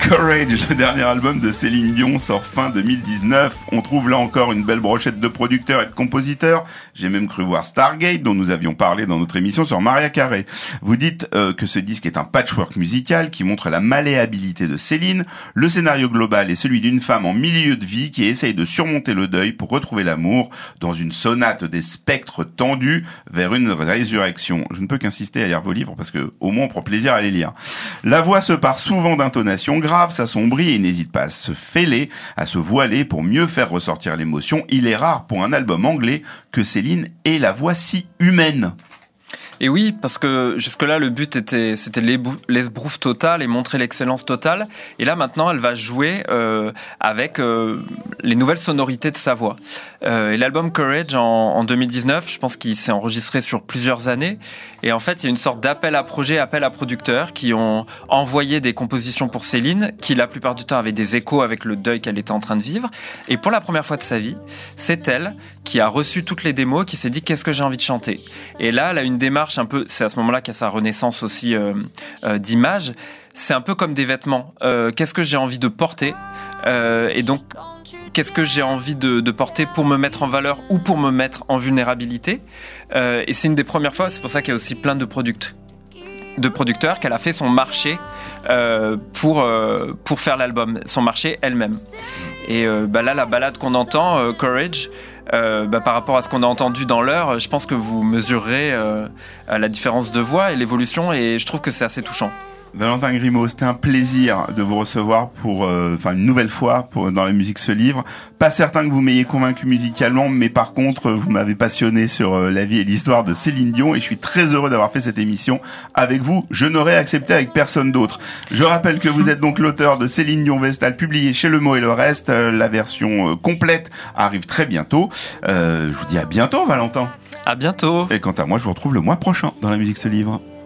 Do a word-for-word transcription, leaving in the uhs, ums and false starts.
Courage, le dernier album de Céline Dion, sort fin deux mille dix-neuf. On trouve là encore une belle brochette de producteurs et de compositeurs. J'ai même cru voir Stargate, dont nous avions parlé dans notre émission sur Mariah Carey. Vous dites euh, que ce disque est un patchwork musical qui montre la malléabilité de Céline. Le scénario global est celui d'une femme en milieu de vie qui essaye de surmonter le deuil pour retrouver l'amour dans une sonate des spectres tendus vers une résurrection. Je ne peux qu'insister à lire vos livres parce que au moins on prend plaisir à les lire. La voix se part souvent d'intonations graves, s'assombrit et n'hésite pas à se fêler, à se voiler pour mieux faire ressortir l'émotion. Il est rare pour un album anglais que Céline ait la voix si humaine. Et oui, parce que jusque-là, le but était, c'était l'esbrouf total et montrer l'excellence totale. Et là, maintenant, elle va jouer euh, avec euh, les nouvelles sonorités de sa voix. Euh, et l'album Courage, en, en deux mille dix-neuf, je pense qu'il s'est enregistré sur plusieurs années. Et en fait, il y a une sorte d'appel à projets, appel à producteurs qui ont envoyé des compositions pour Céline, qui la plupart du temps avaient des échos avec le deuil qu'elle était en train de vivre. Et pour la première fois de sa vie, c'est elle qui a reçu toutes les démos, qui s'est dit qu'est-ce que j'ai envie de chanter. Et là, elle a une démarche un peu, c'est à ce moment-là qu'il y a sa renaissance aussi euh, euh, d'image. C'est un peu comme des vêtements. Euh, qu'est-ce que j'ai envie de porter euh, et donc qu'est-ce que j'ai envie de, de porter pour me mettre en valeur ou pour me mettre en vulnérabilité. Euh, et c'est une des premières fois. C'est pour ça qu'il y a aussi plein de producteurs, de producteurs qu'elle a fait son marché euh, pour euh, pour faire l'album, son marché elle-même. Et euh, bah là, la balade qu'on entend, euh, Courage. Euh, bah, par rapport à ce qu'on a entendu dans l'heure, je pense que vous mesurerez euh, la différence de voix et l'évolution, et je trouve que c'est assez touchant. Valentin Grimaud, c'était un plaisir de vous recevoir pour, euh, enfin une nouvelle fois pour dans la musique se livre. Pas certain que vous m'ayez convaincu musicalement, mais par contre vous m'avez passionné sur euh, la vie et l'histoire de Céline Dion, et je suis très heureux d'avoir fait cette émission avec vous. Je n'aurais accepté avec personne d'autre. Je rappelle que vous êtes donc l'auteur de Céline Dion Vestal, publié chez Le Mot et le Reste. Euh, la version euh, complète arrive très bientôt. Euh, je vous dis à bientôt, Valentin. À bientôt. Et quant à moi, je vous retrouve le mois prochain dans la musique se livre.